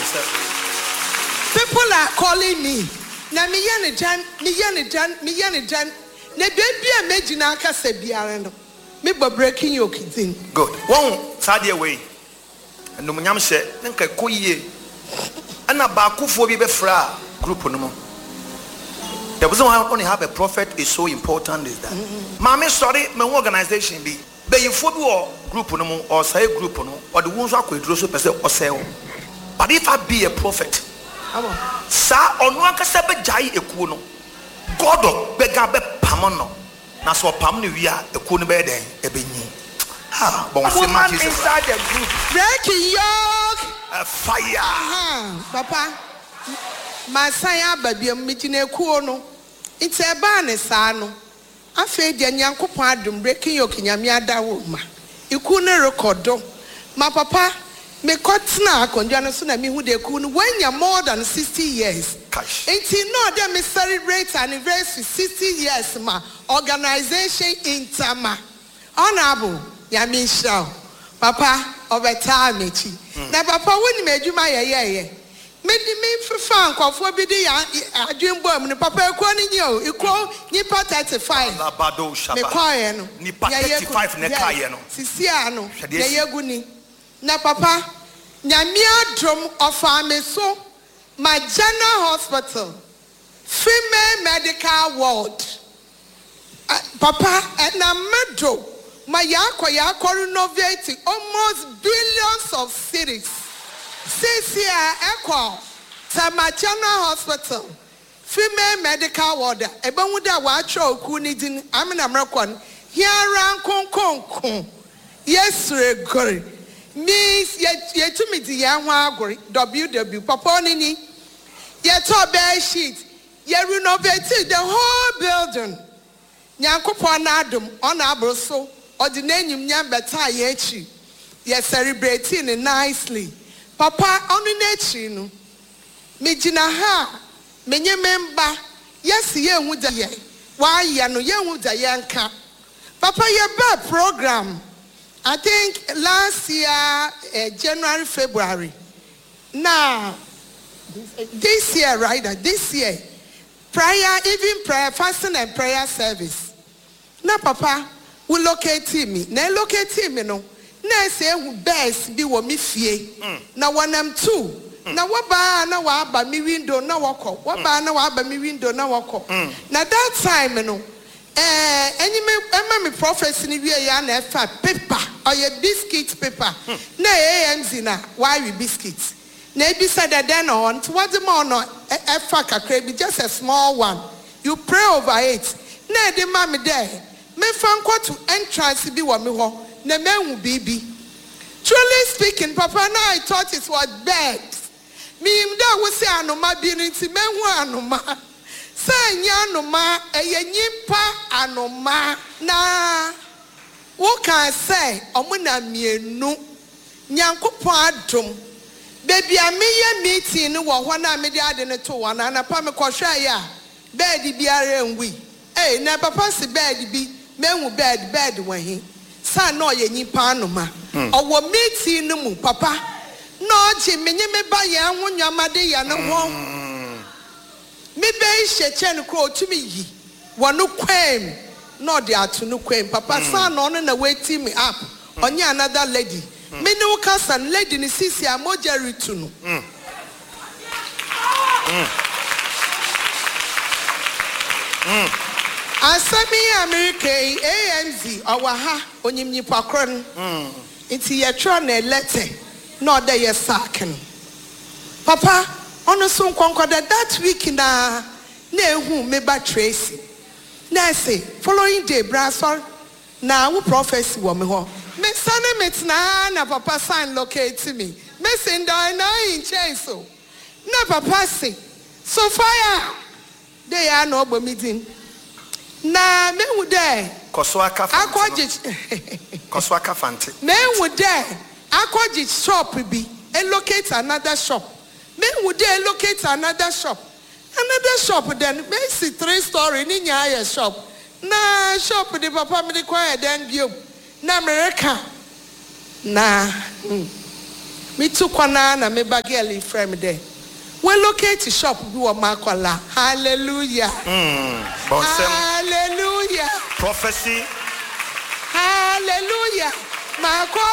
People are calling me. Na me jan. Ne baby a majina kasa biara no. Me bo breaking yoke thing. Good. One side away. And no munyam she nka koyie. Ana ba kufo bi be fra group no mo. The reason why only have a prophet is so important is that. Mama sorry, my organization be you football group no mo or say group no or the ones who akwadro so person or say. But if I be a prophet, sa onu akasa be jai ekuo no. God of bega be pamono. Na so pam no wi a ekuo no be den e be nyi. Ha, bon say man inside the group. Breaking yoke. Fire. Papa. Masaya babia migine ekuo no. It's a ban sa no. Afa dia nyankopon adom breaking yoke nyame adawo ma. Ekuo no recordo. Ma papa me kotna akondwa no so na me hu de ekuo no wanya more than 60 years. Until no them me celebrate anniversary 60 years ma organization Interma. Honorable Yami Shao. Papa obeta mechi. Na papa woni me adwuma ye. Me fan kwafo bi de adwembo am ne papa ekuo ni nyo ekuo nipa 35. Labado shaba. Me kwaye no. Nipa 35 ne kaye no. Sisi ano. Na yeguni. Na papa nyame adom ofa me so my general hospital, female medical ward. Papa, and a medal. My yako renovating almost billions of cities. Since here, echo. So my general hospital, female medical ward. Ebamuda wacho kunidin. I'm in American. Here around kon. Yes, regori. Means yet to me the young WW Papa Nini. Yet to bear sheet. Ye renovated the whole building. Nyankopon Adam honorable so or the name Nyambeta Yechi. Ye celebrating it nicely. Papa only nature no. Me jina ha. Me nye member. Yes ye wuda ye. Why ye no ye wuda yanka. Papa ye bad program. I think last year, January, February. Now, this year, right? This year, prayer, fasting and prayer service. Now, Papa, we locate me. Now, locate me, no. Now, say who best be what me fear. Now, one am two. Now, what ba na wa ba me window na wako. What ba na wa ba me window na wako. Now, that time, no. Any prophecy ni we ya na fa paper or your biscuit paper na AMZ na why we biscuits na be said that then on what the more no fa kakra be just a small one you pray over it na the mama there me fan to entrance bi wo me ho na mehu bibi truly speaking papa now I thought it was bad me da wo say anoma bi nti mehu anoma Sanya anoma nyimpa anoma na wo kan say omuna mienu nyankopon adom baby ameye meeting no wo ho na me de ade ne to wana na pa me kohwa ya bed biara enwi na papa se bed bi mehu bed wahi sa na oye nyimpa anoma owo meeting no mu papa no je menye me ba ya ho nwamade ya ne ho me be shechen kro tumi yi wonu kwem no de atu no kwem papa san no na wait me up onye another lady me no kasa lady ni sisi amoja ritu no asami America AMZ owaha onyimnyi pakron nti ye tro na letter no de ye sack papa ono so nkonkoda that week na ehu me ba Tracy na say following day brasor na wo prophecy wo me ho me sane metna na papa sign locate me say na in change so na papa say so fire they are no obo meeting na me hu there koswaka fante me hu there akwaji shop bi and locate another shop. Me would they locate another shop. Another shop then me see 3-story in your shop. Na shop the papa me the quiet then view. Na America. Na Me too kwana na me bageli frame there. We locate shop bi wo makola. Hallelujah. Hallelujah. Prophecy. Hallelujah. Mako